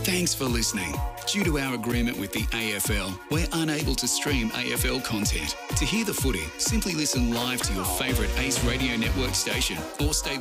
Thanks for listening. Due to our agreement with the AFL, we're unable to stream AFL content. To hear the footy, simply listen live to your favourite Ace Radio Network station or stay